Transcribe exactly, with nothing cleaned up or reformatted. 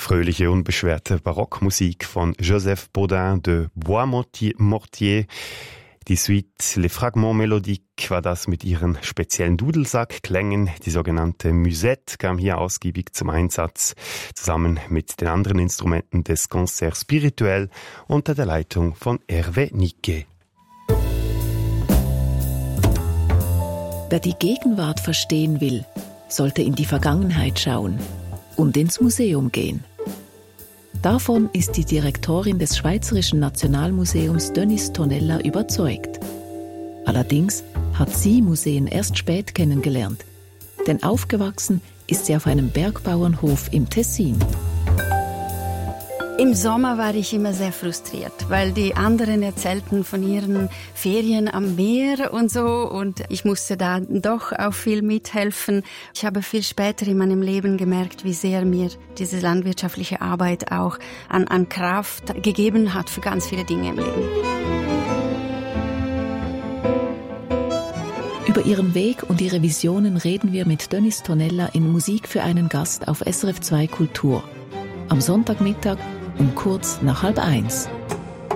Fröhliche, unbeschwerte Barockmusik von Joseph Bodin de Boismortier. Die Suite Les Fragments Mélodiques war das mit ihren speziellen Dudelsackklängen. Die sogenannte Musette kam hier ausgiebig zum Einsatz, zusammen mit den anderen Instrumenten des Concert Spirituel unter der Leitung von Hervé Niquet. Wer die Gegenwart verstehen will, sollte in die Vergangenheit schauen und ins Museum gehen. Davon ist die Direktorin des Schweizerischen Nationalmuseums Denise Tonella überzeugt. Allerdings hat sie Museen erst spät kennengelernt, denn aufgewachsen ist sie auf einem Bergbauernhof im Tessin. Im Sommer war ich immer sehr frustriert, weil die anderen erzählten von ihren Ferien am Meer und so und ich musste da doch auch viel mithelfen. Ich habe viel später in meinem Leben gemerkt, wie sehr mir diese landwirtschaftliche Arbeit auch an, an Kraft gegeben hat für ganz viele Dinge im Leben. Über ihren Weg und ihre Visionen reden wir mit Denise Tonella in Musik für einen Gast auf S R F zwei Kultur. Am Sonntagmittag um kurz nach halb eins.